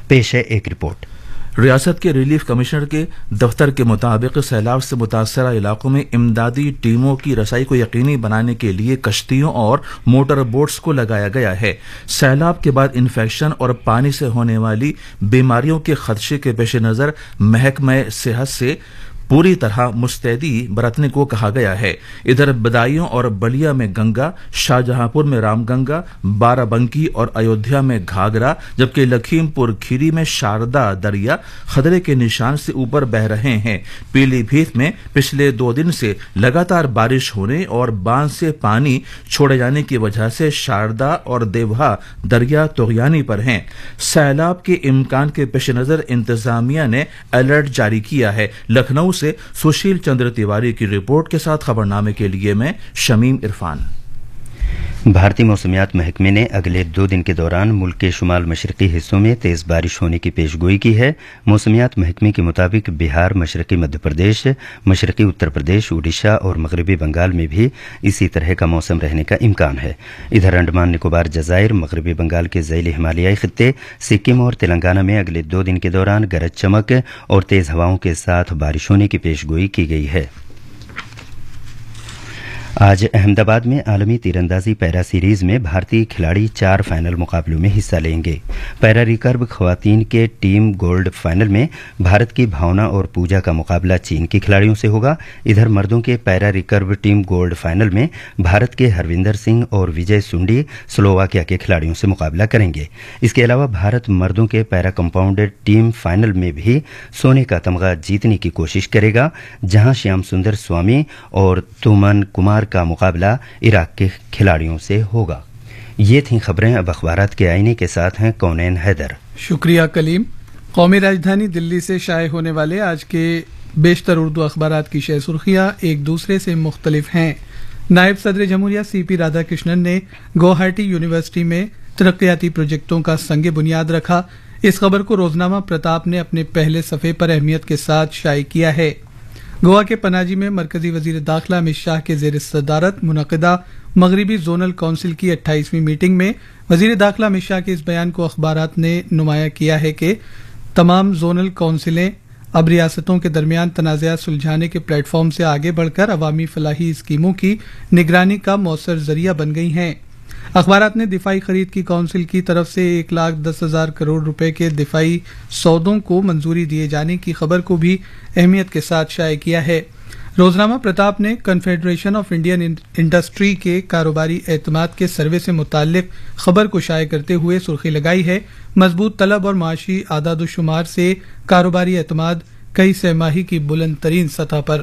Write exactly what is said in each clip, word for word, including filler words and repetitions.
پیش ہے ایک رپورٹ۔ ریاست کے ریلیف کمشنر کے دفتر کے مطابق سیلاب سے متاثرہ علاقوں میں امدادی ٹیموں کی رسائی کو یقینی بنانے کے لیے کشتیوں اور موٹر بوٹس کو لگایا گیا ہے۔ سیلاب کے بعد انفیکشن اور پانی سے ہونے والی بیماریوں کے خدشے کے پیش نظر محکمہ صحت سے پوری طرح مستعدی برتنے کو کہا گیا ہے۔ ادھر بدایوں اور بلیا میں گنگا، شاہجہاں پور میں رام گنگا، بارہ بنکی اور ایودھیا میں گھاگرا، جبکہ لکھیم پور کھیری میں شاردا دریا خطرے کے نشان سے اوپر بہ رہے ہیں۔ پیلی بھیت میں پچھلے دو دن سے لگاتار بارش ہونے اور باندھ سے پانی چھوڑے جانے کی وجہ سے شاردا اور دیوہا دریا طغیانی پر ہیں۔ سیلاب کے امکان کے پیش نظر انتظامیہ نے الرٹ جاری کیا ہے۔ لکھنؤ سے سشیل چندر تیواری کی رپورٹ کے ساتھ خبرنامے کے لیے میں شمیم عرفان۔ بھارتی موسمیات محکمے نے اگلے دو دن کے دوران ملک کے شمال مشرقی حصوں میں تیز بارش ہونے کی پیش گوئی کی ہے۔ موسمیات محکمے کے مطابق بہار، مشرقی مدھیہ پردیش، مشرقی اتر پردیش، اڈیشہ اور مغربی بنگال میں بھی اسی طرح کا موسم رہنے کا امکان ہے۔ ادھر انڈمان نکوبار جزائر، مغربی بنگال کے ذیلی ہمالیائی خطے، سکم اور تلنگانہ میں اگلے دو دن کے دوران گرج چمک اور تیز ہواؤں کے ساتھ بارش ہونے کی پیش گوئی کی گئی ہے۔ آج احمد آباد میں عالمی تیر اندازی پیرا سیریز میں بھارتی کھلاڑی چار فائنل مقابلوں میں حصہ لیں گے۔ پیرا ریکرو خواتین کے ٹیم گولڈ فائنل میں بھارت کی بھاونا اور پوجا کا مقابلہ چین کی کھلاڑیوں سے ہوگا۔ ادھر مردوں کے پیرا ریکرو ٹیم گولڈ فائنل میں بھارت کے ہروندر سنگھ اور وجے سنڈی سلوواکیہ کے کھلاڑیوں سے مقابلہ کریں گے۔ اس کے علاوہ بھارت مردوں کے پیرا کمپاؤنڈ ٹیم فائنل میں بھی سونے کا تمغہ جیتنے کی کوشش کرے گا، جہاں شیام سندر سوامی اور تومن کمار کا مقابلہ عراق کے کھلاڑیوں سے ہوگا۔ یہ تھیں خبریں۔ اب اخبارات کے آئینے کے ساتھ ہیں کونین حیدر۔ شکریہ کلیم۔ قومی راجدھانی دلی سے شائع ہونے والے آج کے بیشتر اردو اخبارات کی شہ سرخیاں ایک دوسرے سے مختلف ہیں۔ نائب صدر جمہوریہ سی پی رادھا کرشنن نے گوہاٹی یونیورسٹی میں ترقیاتی پروجیکٹوں کا سنگ بنیاد رکھا۔ اس خبر کو روزنامہ پرتاپ نے اپنے پہلے صفحے پر اہمیت کے ساتھ شائع کیا ہے۔ گوا کے پناجی میں مرکزی وزیر داخلہ امت شاہ کے زیر صدارت منعقدہ مغربی زونل کونسل کی اٹھائیسویں میٹنگ میں وزیر داخلہ امت شاہ کے اس بیان کو اخبارات نے نمایاں کیا ہے کہ تمام زونل کونسلیں اب ریاستوں کے درمیان تنازعات سلجھانے کے پلیٹ فارم سے آگے بڑھ کر عوامی فلاحی اسکیموں کی نگرانی کا مؤثر ذریعہ بن گئی ہیں۔ اخبارات نے دفاعی خرید کی کونسل کی طرف سے ایک لاکھ دس ہزار کروڑ روپے کے دفاعی سودوں کو منظوری دیے جانے کی خبر کو بھی اہمیت کے ساتھ شائع کیا ہے۔ روزنامہ پرتاپ نے کنفیڈریشن آف انڈین انڈسٹری کے کاروباری اعتماد کے سروے سے متعلق خبر کو شائع کرتے ہوئے سرخی لگائی ہے، مضبوط طلب اور معاشی اعداد و شمار سے کاروباری اعتماد کئی سہ ماہی کی بلند ترین سطح پر۔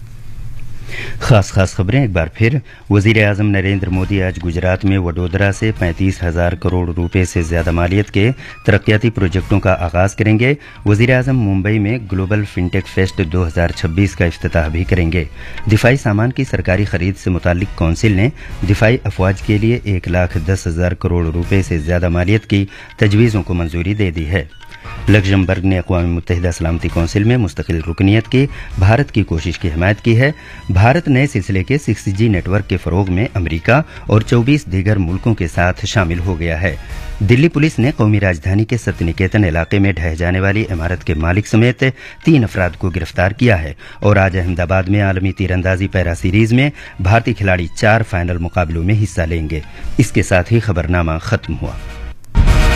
خاص خاص خبریں ایک بار پھر۔ وزیر اعظم نریندر مودی آج گجرات میں وڈودرا سے پینتیس ہزار کروڑ روپے سے زیادہ مالیت کے ترقیاتی پروجیکٹوں کا آغاز کریں گے۔ وزیر اعظم ممبئی میں گلوبل فنٹیک فیسٹ دو ہزار چھبیس کا افتتاح بھی کریں گے۔ دفاعی سامان کی سرکاری خرید سے متعلق کونسل نے دفاعی افواج کے لیے ایک لاکھ دس ہزار کروڑ روپے سے زیادہ مالیت کی تجویزوں کو منظوری دے دی ہے۔ لگزمبرگ نے اقوام متحدہ سلامتی کونسل میں مستقل رکنیت کی بھارت کی کوشش کی حمایت کی ہے۔ بھارت نئے سلسلے کے سکس جی نیٹ ورک کے فروغ میں امریکہ اور چوبیس دیگر ملکوں کے ساتھ شامل ہو گیا ہے۔ دلی پولیس نے قومی راجدھانی کے ست نکیتن علاقے میں ڈھہ جانے والی عمارت کے مالک سمیت تین افراد کو گرفتار کیا ہے اور آج احمد آباد میں عالمی تیر اندازی پیرا سیریز میں بھارتی کھلاڑی چار فائنل مقابلوں میں حصہ لیں گے۔ اس کے ساتھ ہی خبرنامہ ختم ہوا۔